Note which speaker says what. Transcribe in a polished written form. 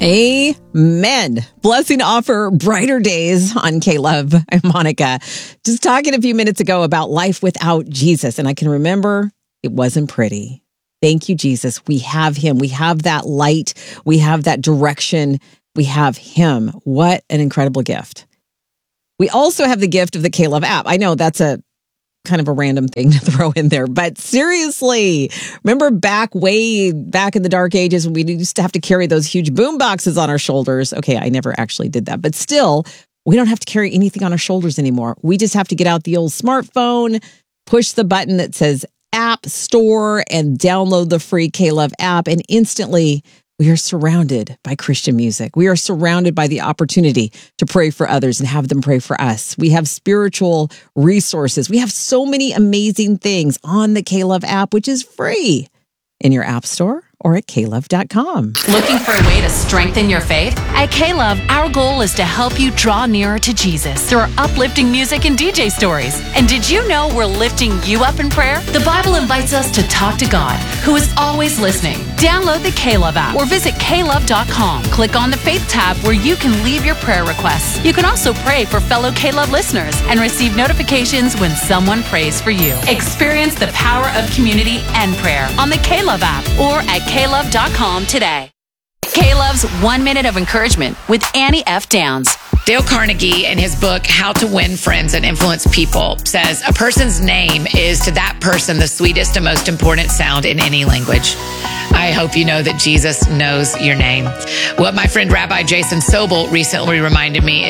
Speaker 1: Amen. Blessing offer brighter days on K-Love and Monica. Just talking a few minutes ago about life without Jesus. And I can remember it wasn't pretty. Thank you, Jesus. We have him. We have that light. We have that direction. We have him. What an incredible gift. We also have the gift of the K-Love app. I know that's a kind of a random thing to throw in there, but seriously, remember way back in the dark ages when we used to have to carry those huge boom boxes on our shoulders? Okay, I never actually did that, but still, we don't have to carry anything on our shoulders anymore. We just have to get out the old smartphone, push the button that says App Store, and download the free K-Love app, and instantly we are surrounded by Christian music. We are surrounded by the opportunity to pray for others and have them pray for us. We have spiritual resources. We have so many amazing things on the K-Love app, which is free in your app store or at klove.com.
Speaker 2: Looking for a way to strengthen your faith? At K-Love, our goal is to help you draw nearer to Jesus through our uplifting music and DJ stories. And did you know we're lifting you up in prayer? The Bible invites us to talk to God, who is always listening. Download the K-Love app or visit klove.com. Click on the Faith tab where you can leave your prayer requests. You can also pray for fellow K-Love listeners and receive notifications when someone prays for you. Experience the power of community and prayer on the K-Love app or at klove.com today. K-Love's 1 Minute of Encouragement with Annie F. Downs.
Speaker 3: Dale Carnegie, in his book, How to Win Friends and Influence People, says a person's name is to that person the sweetest and most important sound in any language. I hope you know that Jesus knows your name. What my friend Rabbi Jason Sobel recently reminded me